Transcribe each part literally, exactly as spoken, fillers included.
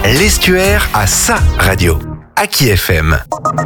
L'Estuaire a sa radio. Aki F M.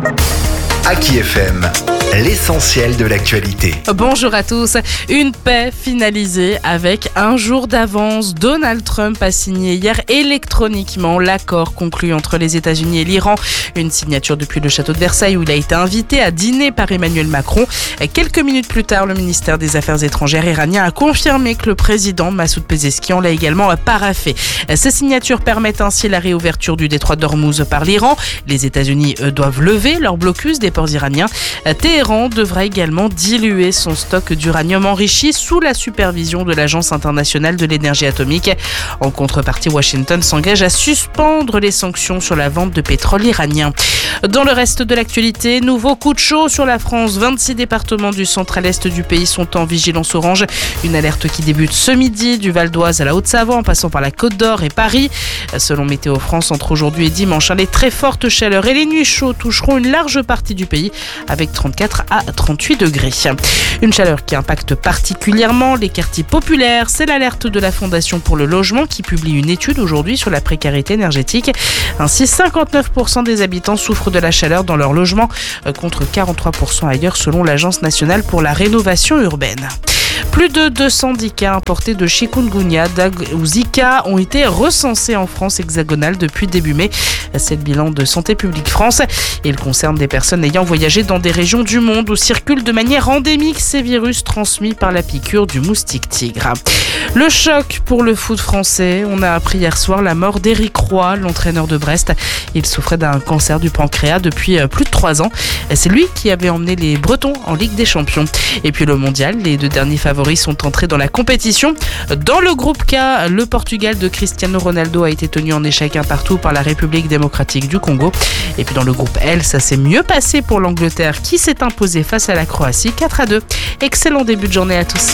Aki F M, l'essentiel de l'actualité. Bonjour à tous. Une paix finalisée avec un jour d'avance. Donald Trump a signé hier électroniquement l'accord conclu entre les États-Unis et l'Iran. Une signature depuis le château de Versailles où il a été invité à dîner par Emmanuel Macron. Quelques minutes plus tard, le ministère des Affaires étrangères iranien a confirmé que le président Massoud Pezeshkian l'a également paraphé. Ces signatures permettent ainsi la réouverture du détroit d'Ormuz par l'Iran. Les États-Unis, eux, doivent lever leur blocus des ports iraniens. Téhéran devra également diluer son stock d'uranium enrichi sous la supervision de l'Agence internationale de l'énergie atomique. En contrepartie, Washington s'engage à suspendre les sanctions sur la vente de pétrole iranien. Dans le reste de l'actualité, nouveau coup de chaud sur la France. vingt-six départements du centre à l'est du pays sont en vigilance orange. Une alerte qui débute ce midi du Val d'Oise à la Haute-Savoie en passant par la Côte d'Or et Paris. Selon Météo France, entre aujourd'hui et dimanche, les très fortes chaleurs et les nuits chaudes toucheront une large partie du pays avec trente-quatre à trente-huit degrés. Une chaleur qui impacte particulièrement les quartiers populaires. C'est l'alerte de la Fondation pour le logement qui publie une étude aujourd'hui sur la précarité énergétique. Ainsi, cinquante-neuf pour cent des habitants souffrent de la chaleur dans leur logement contre quarante-trois pour cent ailleurs selon l'Agence nationale pour la rénovation urbaine. Plus de deux cents cas importés de chikungunya ou Zika ont été recensés en France hexagonale depuis début mai. C'est le bilan de Santé publique France. Il concerne des personnes ayant voyagé dans des régions du monde où circulent de manière endémique ces virus transmis par la piqûre du moustique tigre. Le choc pour le foot français. On a appris hier soir la mort d'Éric Roy, l'entraîneur de Brest. Il souffrait d'un cancer du pancréas depuis plus de trois ans. C'est lui qui avait emmené les Bretons en Ligue des Champions. Et puis le mondial, les deux derniers favoris sont entrés dans la compétition. Dans le groupe K, le Portugal de Cristiano Ronaldo a été tenu en échec un partout par la République démocratique du Congo. Et puis dans le groupe L, ça s'est mieux passé pour l'Angleterre qui s'est imposée face à la Croatie quatre à deux. Excellent début de journée à tous.